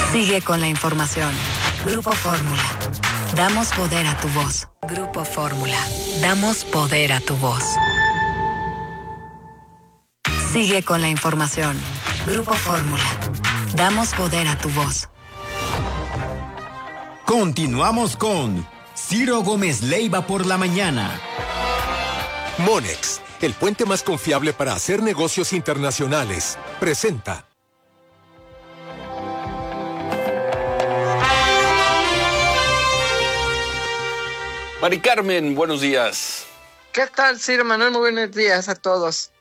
Sigue con la información. Grupo Fórmula. Damos poder a tu voz. Grupo Fórmula. Damos poder a tu voz. Sigue con la información. Grupo Fórmula. Damos poder a tu voz. Continuamos con Ciro Gómez Leiva por la mañana. Monex, el puente más confiable para hacer negocios internacionales, presenta. Mari Carmen, buenos días. ¿Qué tal, Ciro Manuel? Muy buenos días a todos.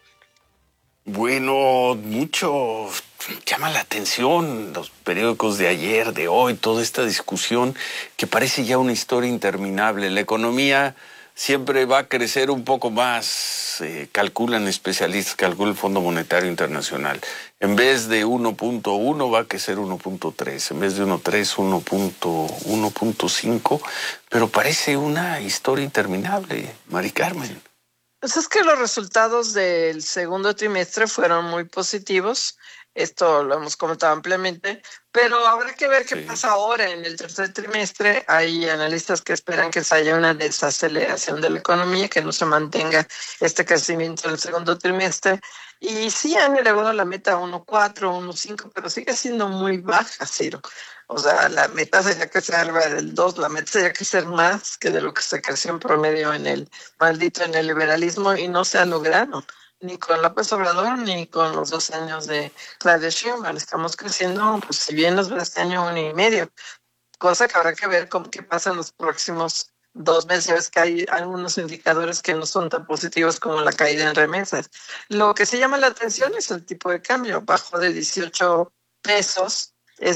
Bueno, mucho llama la atención los periódicos de ayer, de hoy, toda esta discusión que parece ya una historia interminable. La economía siempre va a crecer un poco más, calculan especialistas, calcula el Fondo Monetario Internacional. En vez de 1.1 va a crecer 1.3, en vez de 1.3, 1.5, pero parece una historia interminable, Mari Carmen. Pues es que los resultados del segundo trimestre fueron muy positivos, esto lo hemos comentado ampliamente, pero habrá que ver qué pasa ahora en el tercer trimestre. Hay analistas que esperan que se haya una desaceleración de la economía, que no se mantenga este crecimiento en el segundo trimestre, y sí han elevado la meta a 1.4, 1.5, pero sigue siendo muy baja, Ciro. O sea, la meta sería que sea arriba del 2, la meta sería que ser más que de lo que se creció en promedio en el neoliberalismo, y no se ha logrado, ni con López Obrador, ni con los 2 años de Claudia Sheinbaum. Estamos creciendo, pues si bien nos va este año 1.5, cosa que habrá que ver qué pasa en los próximos 2 meses. Ya ves que hay algunos indicadores que no son tan positivos como la caída en remesas. Lo que se llama la atención es el tipo de cambio, bajó de 18 pesos.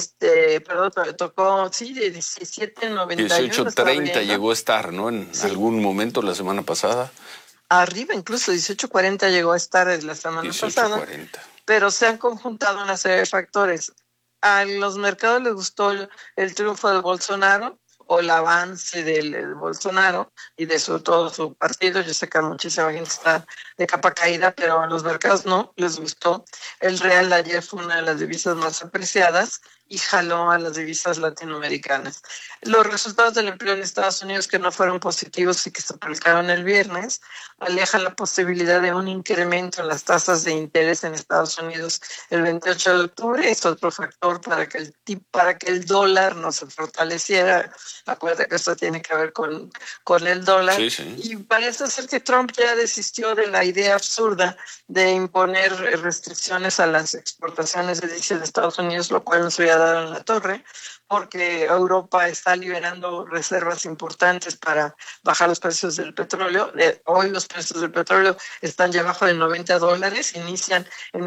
Tocó, sí, de 17.91. 18.30 llegó a estar, ¿no? En algún momento la semana pasada. Arriba, incluso 18.40 llegó a estar la semana pasada. Pero se han conjuntado una serie de factores. A los mercados les gustó el triunfo de Bolsonaro, o el avance del Bolsonaro y de todo su partido. Yo sé que muchísima gente está de capa caída, pero a los mercados no les gustó. El real ayer fue una de las divisas más apreciadas y jaló a las divisas latinoamericanas. Los resultados del empleo en Estados Unidos, que no fueron positivos y que se publicaron el viernes, alejan la posibilidad de un incremento en las tasas de interés en Estados Unidos el 28 de octubre. Es otro factor para que el dólar no se fortaleciera. Acuérdate que esto tiene que ver con el dólar. Sí. Y parece ser que Trump ya desistió de la idea absurda de imponer restricciones a las exportaciones de diésel de Estados Unidos, lo cual nos había dado en la torre, porque Europa está liberando reservas importantes para bajar los precios del petróleo. Hoy los precios del petróleo están ya abajo de $90, inician en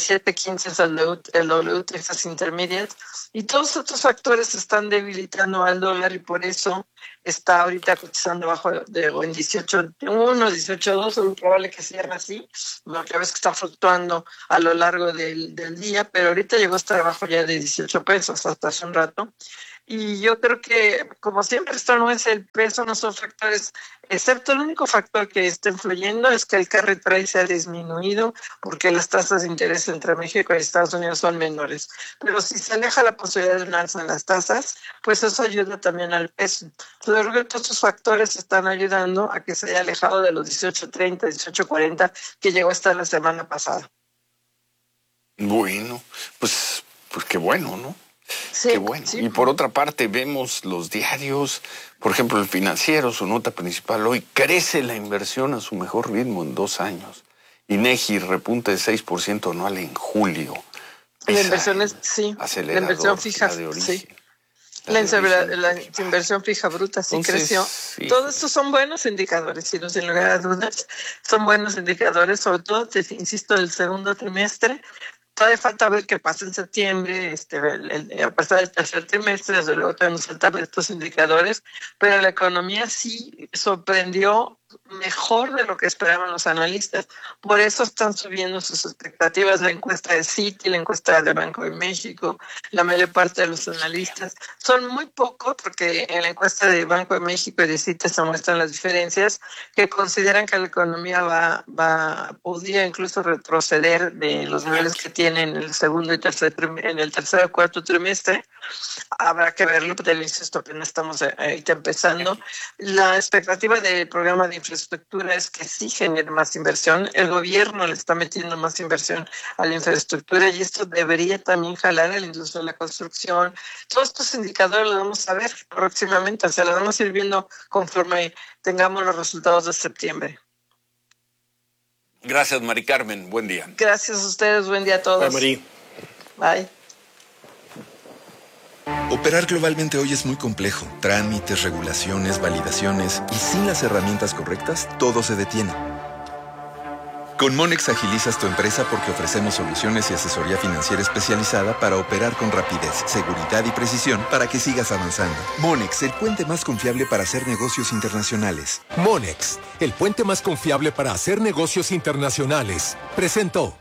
87.15 el W Texas Intermediate, y todos estos factores están debilitando al dólar, y por eso está ahorita cotizando abajo en 18.1, 18.2, es muy probable que cierre así, porque a veces está fluctuando a lo largo del día, pero ahorita llegó a estar abajo ya de 18 pesos hasta hace un rato. Y yo creo que, como siempre, esto no es el peso, no son factores, excepto el único factor que está influyendo es que el carry trade se ha disminuido, porque las tasas de interés entre México y Estados Unidos son menores. Pero si se aleja la posibilidad de un alza en las tasas, pues eso ayuda también al peso. Yo creo que todos estos factores están ayudando a que se haya alejado de los 18.30, 18.40 que llegó a estar la semana pasada. Bueno, pues qué bueno, ¿no? Sí, qué bueno. Sí. Y por otra parte vemos los diarios, por ejemplo el Financiero, su nota principal hoy: crece la inversión a su mejor ritmo en 2 años. INEGI repunte de 6% anual en julio. La inversión es, la inversión fija, de origen. Sí. La inversión fija bruta sí creció. Sí. Todos estos son buenos indicadores, sin lugar a dudas. Son buenos indicadores, sobre todo, insisto, el segundo trimestre. Todavía falta ver qué pasa en septiembre, a pasar del tercer trimestre. Desde luego todavía nos faltan estos indicadores, pero la economía sí sorprendió mejor de lo que esperaban los analistas. Por eso están subiendo sus expectativas. La encuesta de Citi, la encuesta del Banco de México, la mayor parte de los analistas. Son muy pocos, porque en la encuesta del Banco de México y de Citi se muestran las diferencias, que consideran que la economía podría incluso retroceder de los niveles que tiene en el segundo y tercer y cuarto trimestre. Habrá que verlo, pero insisto, apenas estamos ahí empezando. La expectativa del programa de infraestructura es que sí genere más inversión. El gobierno le está metiendo más inversión a la infraestructura y esto debería también jalar a la industria de la construcción. Todos estos indicadores los vamos a ver próximamente, o sea, los vamos a ir viendo conforme tengamos los resultados de septiembre. Gracias, Mari Carmen. Buen día. Gracias a ustedes. Buen día a todos. Bye, Mari. Bye. Operar globalmente hoy es muy complejo. Trámites, regulaciones, validaciones, y sin las herramientas correctas, todo se detiene. Con Monex agilizas tu empresa porque ofrecemos soluciones y asesoría financiera especializada para operar con rapidez, seguridad y precisión para que sigas avanzando. Monex, el puente más confiable para hacer negocios internacionales. Monex, el puente más confiable para hacer negocios internacionales, presentó.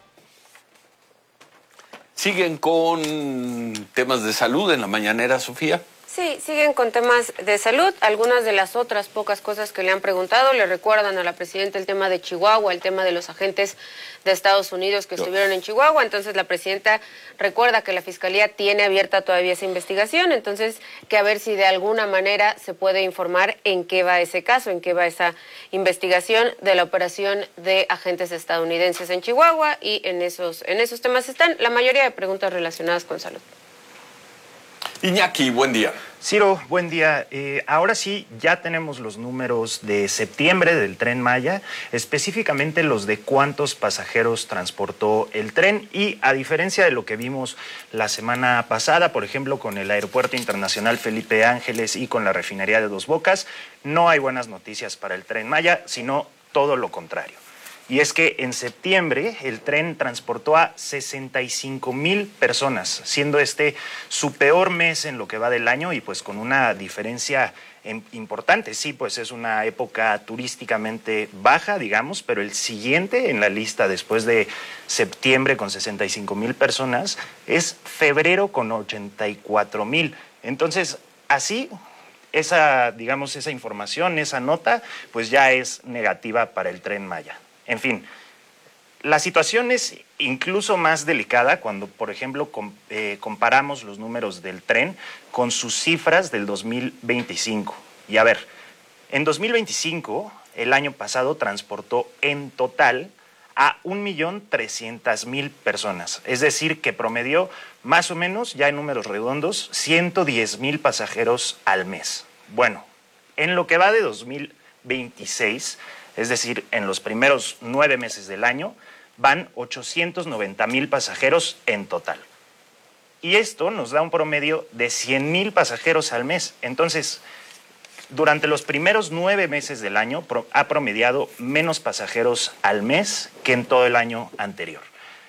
¿Siguen con temas de salud en la mañanera, Sofía? Sí, siguen con temas de salud. Algunas de las otras pocas cosas que le han preguntado le recuerdan a la presidenta el tema de Chihuahua, el tema de los agentes de Estados Unidos que estuvieron en Chihuahua. Entonces la presidenta recuerda que la Fiscalía tiene abierta todavía esa investigación, entonces que a ver si de alguna manera se puede informar en qué va ese caso, en qué va esa investigación de la operación de agentes estadounidenses en Chihuahua, y en esos temas están la mayoría de preguntas relacionadas con salud. Iñaki, buen día. Ciro, buen día. Ahora sí, ya tenemos los números de septiembre del Tren Maya, específicamente los de cuántos pasajeros transportó el tren, y a diferencia de lo que vimos la semana pasada, por ejemplo, con el Aeropuerto Internacional Felipe Ángeles y con la refinería de Dos Bocas, no hay buenas noticias para el Tren Maya, sino todo lo contrario. Y es que en septiembre el tren transportó a 65,000 personas, siendo este su peor mes en lo que va del año, y pues con una diferencia importante. Sí, pues es una época turísticamente baja, digamos, pero el siguiente en la lista después de septiembre con 65,000 personas es febrero con 84,000. Entonces, así esa información, esa nota, pues ya es negativa para el Tren Maya. En fin, la situación es incluso más delicada cuando, por ejemplo, comparamos los números del tren con sus cifras del 2025. Y a ver, en 2025, el año pasado, transportó en total a 1,300,000 personas. Es decir, que promedió más o menos, ya en números redondos, 110,000 pasajeros al mes. Bueno, en lo que va de 2026... es decir, en los primeros 9 meses del año, van 890,000 pasajeros en total. Y esto nos da un promedio de 100,000 pasajeros al mes. Entonces, durante los primeros 9 meses del año, ha promediado menos pasajeros al mes que en todo el año anterior.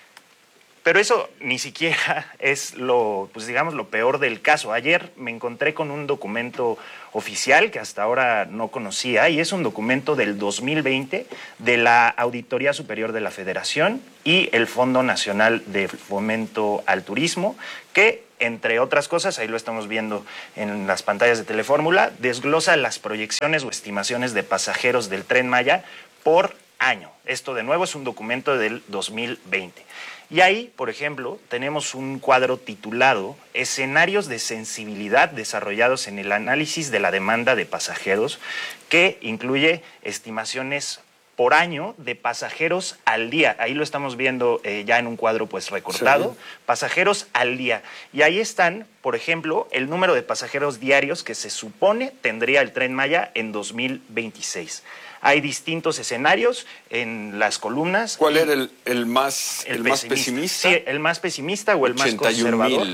Pero eso ni siquiera es lo peor del caso. Ayer me encontré con un documento oficial que hasta ahora no conocía, y es un documento del 2020 de la Auditoría Superior de la Federación y el Fondo Nacional de Fomento al Turismo, que, entre otras cosas, ahí lo estamos viendo en las pantallas de Telefórmula, desglosa las proyecciones o estimaciones de pasajeros del Tren Maya por año. Esto, de nuevo, es un documento del 2020. Y ahí, por ejemplo, tenemos un cuadro titulado Escenarios de sensibilidad desarrollados en el análisis de la demanda de pasajeros, que incluye estimaciones por año de pasajeros al día. Ahí lo estamos viendo ya en un cuadro pues recortado, sí. Pasajeros al día. Y ahí están, por ejemplo, el número de pasajeros diarios que se supone tendría el Tren Maya en 2026. Hay distintos escenarios en las columnas. ¿Cuál era el más pesimista? Sí, el más pesimista o el más conservador.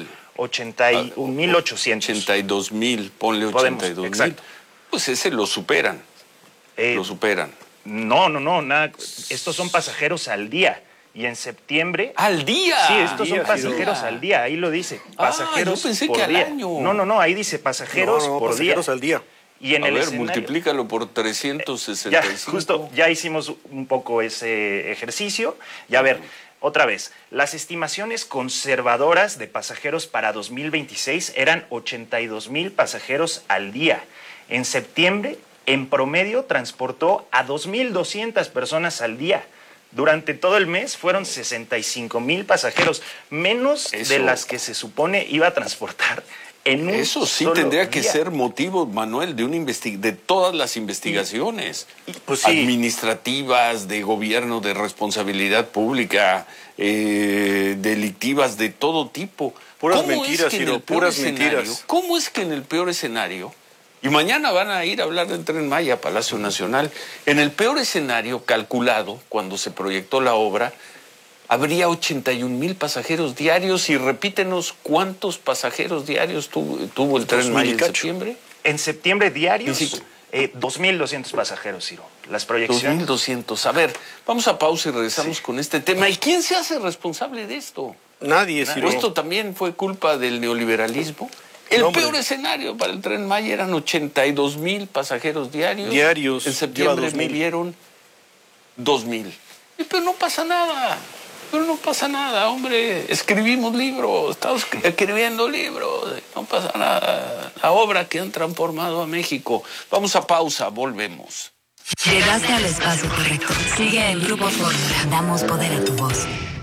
81,800. 82,000, ponle 82,000. Pues ese lo superan. Lo superan. No, nada. Estos son pasajeros al día. Y en septiembre... ¡Al día! Sí, estos son pasajeros al día. Ahí lo dice. Pasajeros yo pensé por que día. al año. No. Ahí dice pasajeros por día. Pasajeros al día. Y en A el ver, escenario, multiplícalo por 365. ya, justo, ya hicimos un poco ese ejercicio. Y a ver, otra vez, las estimaciones conservadoras de pasajeros para 2026 eran 82,000 pasajeros al día. En septiembre, en promedio, transportó a 2,200 personas al día. Durante todo el mes fueron 65,000 pasajeros, menos de las que se supone iba a transportar en un Eso sí solo tendría que día. ser motivo, Manuel, de todas las investigaciones Pues sí. administrativas, de gobierno, de responsabilidad pública, delictivas de todo tipo. Puras ¿Cómo mentiras, es que en Ciro, el peor puras escenario- mentiras. ¿Cómo es que en el peor escenario, y mañana van a ir a hablar del Tren Maya a Palacio Nacional, en el peor escenario calculado, cuando se proyectó la obra, habría 81,000 pasajeros diarios? Y repítenos, ¿cuántos pasajeros diarios tuvo el Tren Maya en septiembre? En septiembre diarios, Sí, sí. 2,200 pasajeros, Ciro. Las proyecciones. 2,200. A ver, vamos a pausa y regresamos con este tema. ¿Y quién se hace responsable de esto? Nadie, Ciro. ¿Esto también fue culpa del neoliberalismo? El peor escenario para el Tren Maya eran 82,000 pasajeros diarios. Diarios, En lleva septiembre 2,000. vivieron 2,000. Pero no pasa nada. Pero no pasa nada, hombre. Escribimos libros, estamos escribiendo libros. No pasa nada. La obra que han transformado a México. Vamos a pausa, volvemos. Llegaste al espacio correcto. Sigue en Grupo Fórmula. Damos poder a tu voz.